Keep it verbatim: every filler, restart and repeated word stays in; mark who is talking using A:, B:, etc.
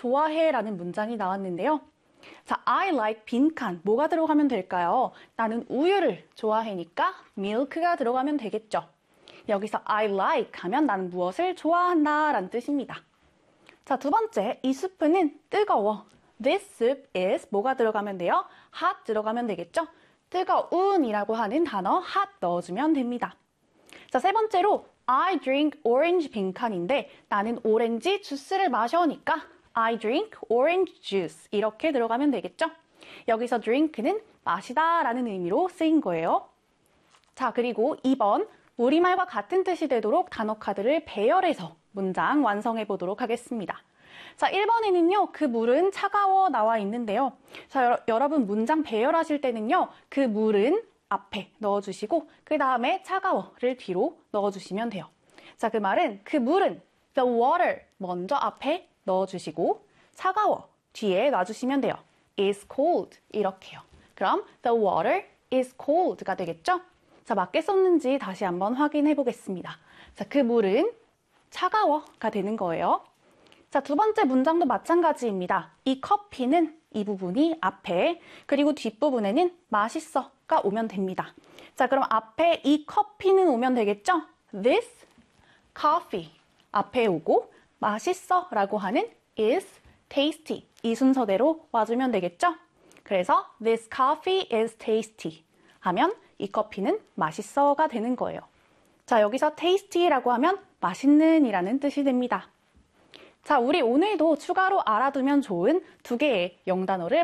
A: 좋아해 라는 문장이 나왔는데요. 자, I like 빈칸. 뭐가 들어가면 될까요? 나는 우유를 좋아하니까 milk가 들어가면 되겠죠. 여기서 I like 하면 나는 무엇을 좋아한다 라는 뜻입니다. 자, 두 번째, 이 수프는 뜨거워. This soup is 뭐가 들어가면 돼요? hot 들어가면 되겠죠? 뜨거운이라고 하는 단어 hot 넣어주면 됩니다. 자, 세 번째로 I drink orange 빈칸인데 나는 오렌지 주스를 마셔니까 I drink orange juice 이렇게 들어가면 되겠죠? 여기서 drink는 마시다 라는 의미로 쓰인 거예요. 자, 그리고 이 번 우리말과 같은 뜻이 되도록 단어 카드를 배열해서 문장 완성해 보도록 하겠습니다. 자, 일 번에는요, 그 물은 차가워 나와 있는데요. 자, 여러, 여러분 문장 배열하실 때는요, 그 물은 앞에 넣어주시고 그 다음에 차가워를 뒤로 넣어주시면 돼요. 자, 그 말은 그 물은 the water 먼저 앞에 넣어주시고 차가워 뒤에 놔주시면 돼요. is cold 이렇게요. 그럼 the water is cold가 되겠죠? 자, 맞게 썼는지 다시 한번 확인해 보겠습니다. 자, 그 물은 차가워가 되는 거예요. 자, 두 번째 문장도 마찬가지입니다. 이 커피는 이 부분이 앞에 그리고 뒷부분에는 맛있어가 오면 됩니다. 자, 그럼 앞에 이 커피는 오면 되겠죠? This coffee 앞에 오고 맛있어 라고 하는 is tasty 이 순서대로 와주면 되겠죠? 그래서 this coffee is tasty 하면 이 커피는 맛있어가 되는 거예요. 자, 여기서 tasty라고 하면 맛있는 이라는 뜻이 됩니다. 자, 우리 오늘도 추가로 알아두면 좋은 두 개의 영단어를